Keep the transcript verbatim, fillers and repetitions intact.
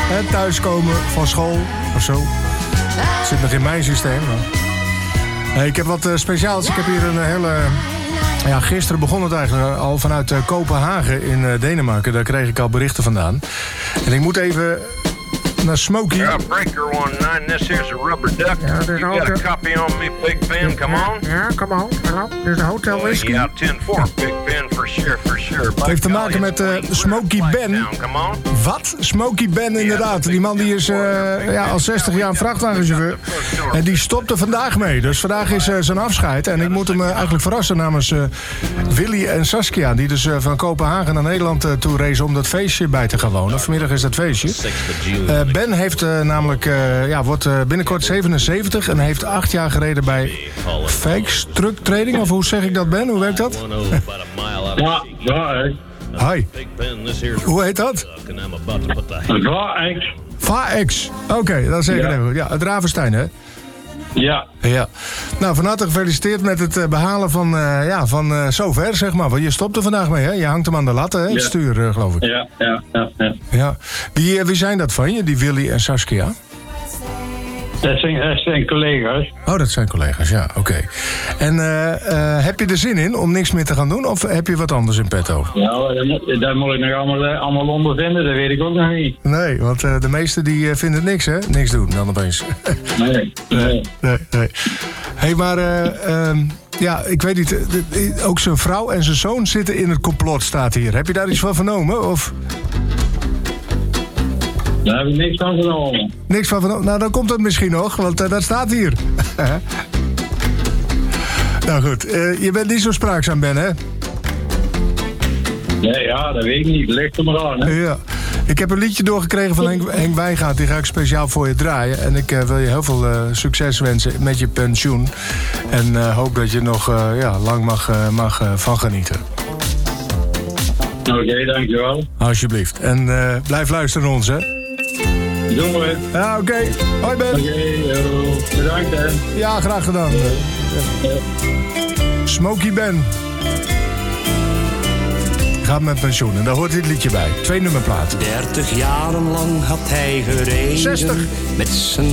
Hè, thuiskomen van school of zo. Het zit nog in mijn systeem. Maar... Hey, ik heb wat uh, speciaals. Ik heb hier een hele... Ja, gisteren begon het eigenlijk al vanuit uh, Kopenhagen in uh, Denemarken. Daar kreeg ik al berichten vandaan. En ik moet even... naar Smokey. Yeah, breaker one nine. This here's a rubber duck. Ja, you got auto. a copy on me, Big Ben? Come on. Ja, come on. Hallo, dit is de Hotel Uh, Whisky. yeah, ten four, Big Ben, for sure, for sure. Het heeft te maken met uh, Smokey Ben. Come on. Wat? Smokey Ben, inderdaad. Die man die is uh, ja, al zestig jaar een vrachtwagenchauffeur. En die stopte vandaag mee. Dus vandaag is uh, zijn afscheid. En ik moet hem uh, eigenlijk verrassen namens uh, Willy en Saskia. Die dus uh, van Kopenhagen naar Nederland uh, toe racen om dat feestje bij te gaan wonen. Vanmiddag is dat feestje. Uh, Ben heeft uh, namelijk, uh, ja, wordt uh, binnenkort zevenenzeventig. En heeft acht jaar gereden bij Fakes Truck Trading. Of hoe zeg ik dat, Ben? Hoe werkt dat? Ja, ja, Hi. Hoe heet dat? ja, Vax. Oké, okay, dat is zeker Ja. even goed. Ja, het Ravenstein, hè? ja. Ja. Nou, van harte gefeliciteerd met het uh, behalen van, uh, ja, van uh, zover, zeg maar. Want je stopt er vandaag mee, hè? Je hangt hem aan de latten, hè? Het Ja. stuur, uh, geloof ik. Ja, ja, ja, ja. Ja. Wie, uh, wie zijn dat van je, die Willy en Saskia? Dat zijn, dat zijn collega's. Oh, dat zijn collega's, ja, oké. Okay. En uh, uh, heb je er zin in om niks meer te gaan doen? Of heb je wat anders in petto? Ja, dat moet, dat moet ik nog allemaal, uh, allemaal ondervinden, dat weet ik ook nog niet. Nee, want uh, de meesten die uh, vinden niks, hè? Niks doen dan opeens. Nee, nee. nee, nee. Hé, hey, maar uh, uh, ja, ik weet niet. Uh, ook zijn vrouw en zijn zoon zitten in het complot, staat hier. Heb je daar iets van vernomen? Of... Daar heb ik niks van genomen. Niks van vernomen? Nou, dan komt het misschien nog, want uh, dat staat hier. Nou goed, uh, je bent niet zo spraakzaam, Ben, hè? Nee, ja, dat weet ik niet. Ligt er maar aan, hè. Ja. Ik heb een liedje doorgekregen van Henk, Henk Wijngaard. Die ga ik speciaal voor je draaien. En ik uh, wil je heel veel uh, succes wensen met je pensioen. En uh, hoop dat je nog uh, ja, lang mag, uh, mag uh, van genieten. Oké, okay, dankjewel. Alsjeblieft. En uh, blijf luisteren naar ons, hè? Doen we. Ja, oké. Okay. Hoi, Ben. Oké, okay, bedankt, hè. Ja, graag gedaan. Ja. Smokey Ben. Gaat met pensioen. En daar hoort dit liedje bij. Twee nummerplaten. Dertig jaren lang had hij gereden. zestig. Met zijn